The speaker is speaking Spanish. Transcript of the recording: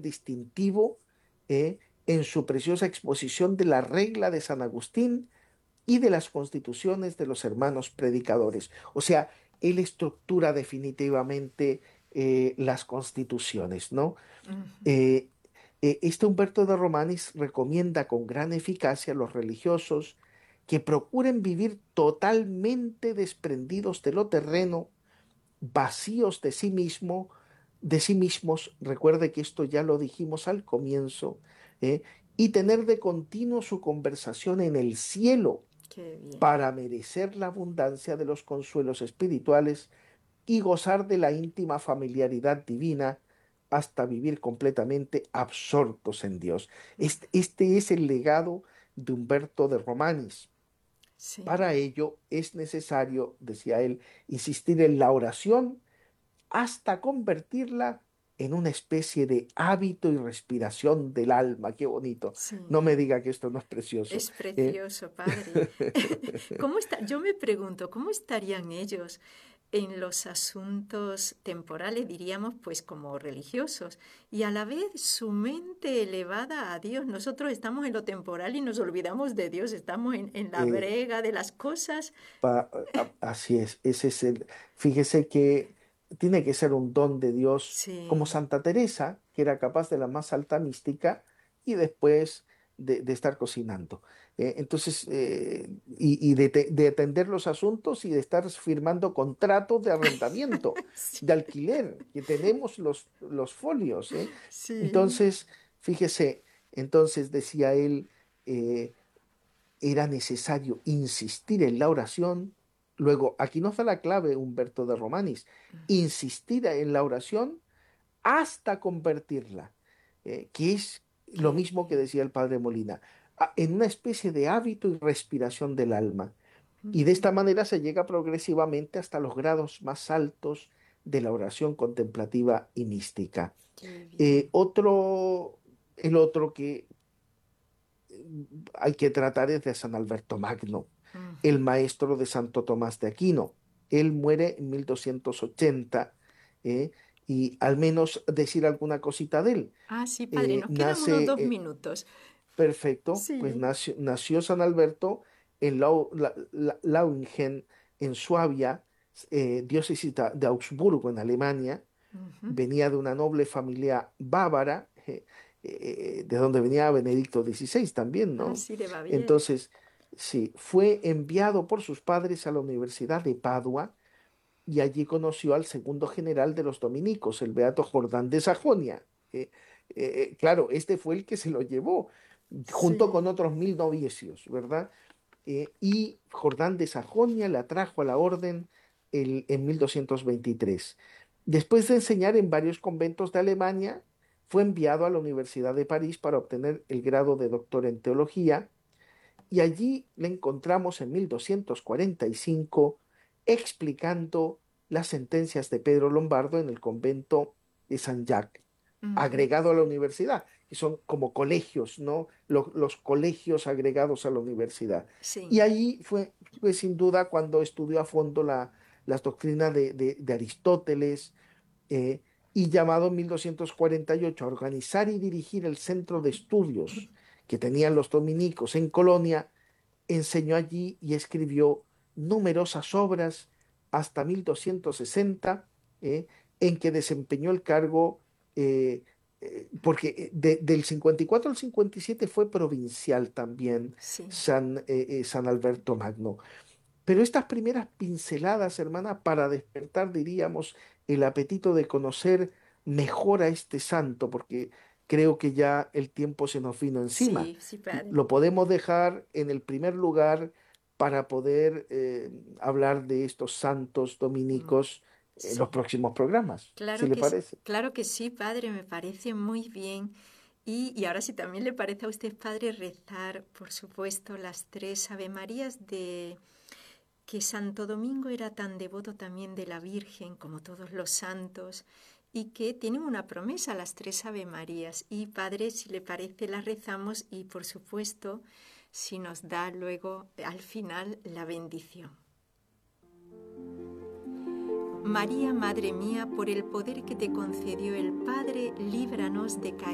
distintivo en su preciosa exposición de la regla de San Agustín y de las constituciones de los hermanos predicadores. O sea, él estructura definitivamente las constituciones, ¿no? Ujú. Eh, este Humberto de Romanis recomienda con gran eficacia a los religiosos que procuren vivir totalmente desprendidos de lo terreno, vacíos de sí mismos, recuerde que esto ya lo dijimos al comienzo, ¿eh? Y tener de continuo su conversación en el cielo Qué bien. para merecer la abundancia de los consuelos espirituales y gozar de la íntima familiaridad divina hasta vivir completamente absortos en Dios. Este es el legado de Humberto de Romanis. Sí. Para ello es necesario, decía él, insistir en la oración hasta convertirla en una especie de hábito y respiración del alma. Qué bonito. Sí. No me diga que esto no es precioso. Es ¿Eh? precioso, padre. ¿Cómo está? Yo me pregunto, ¿cómo estarían ellos en los asuntos temporales, diríamos, pues como religiosos, y a la vez su mente elevada a Dios? Nosotros estamos en lo temporal y nos olvidamos de Dios, estamos en la Eh, brega de las cosas. Así es, ese es el, fíjese que tiene que ser un don de Dios, como Sí, Santa Teresa, que era capaz de la más alta mística y después de estar cocinando. De atender los asuntos y de estar firmando contratos de arrendamiento, sí, de alquiler, que tenemos los folios, ¿eh? sí. Entonces, fíjese, entonces decía él, eh, era necesario insistir en la oración. Luego, aquí nos da la clave Humberto de Romanis, insistir en la oración hasta convertirla, que es lo Qué mismo que bien. decía el padre Molina, en una especie de hábito y respiración del alma. Y de esta manera se llega progresivamente hasta los grados más altos de la oración contemplativa y mística. Qué Eh, bien. otro, el otro que hay que tratar es de San Alberto Magno, el Ujú. maestro de Santo Tomás de Aquino. Él muere en 1280, ¿eh? Y al menos decir alguna cosita de él. Ah, sí, padre, nos quedan unos Nace, 2 minutos. perfecto, pues Sí. nació San Alberto en Lauingen, en Suabia, diócesis de Augsburgo, en Alemania. Ujú. Venía de una noble familia bávara, de donde venía Benedicto XVI también, Ah, ¿no? sí, de Baviera. Entonces, sí, fue enviado por sus padres a la Universidad de Padua y allí conoció al segundo general de los dominicos, el beato Jordán de Sajonia. Claro, este fue el que se lo llevó, junto con Sí. otros 1000 novicios, ¿verdad? Y Jordán de Sajonia la trajo a la orden en 1223. Después de enseñar en varios conventos de Alemania, fue enviado a la Universidad de París para obtener el grado de doctor en teología y allí le encontramos en 1245 explicando las sentencias de Pedro Lombardo en el convento de San Jacques, Ujú. agregado a la universidad, que son como colegios, ¿no? Los colegios agregados a la universidad. Y Sí. ahí fue sin duda cuando estudió a fondo las doctrinas de Aristóteles, eh, y llamado en 1248 a organizar y dirigir el centro de estudios que tenían los dominicos en Colonia, enseñó allí y escribió numerosas obras hasta 1260, en que desempeñó el cargo, porque del 54 al 57 fue provincial también Sí. San Alberto Magno. Pero estas primeras pinceladas, hermana, para despertar, diríamos, el apetito de conocer mejor a este santo, porque creo que ya el tiempo se nos vino encima. Sí, sí, padre. Lo podemos dejar en el primer lugar para poder hablar de estos santos dominicos en los Sí. próximos programas, si le parece. Claro que sí, padre, me parece muy bien. Y ahora si también le parece a usted, padre, rezar, por supuesto, las 3 Ave Marías de que Santo Domingo era tan devoto también de la Virgen como todos los santos y que tienen una promesa, las 3 Ave Marías. Y padre, si le parece, las rezamos y por supuesto, si nos da luego al final la bendición. María, Madre mía, por el poder que te concedió el Padre, líbranos de caer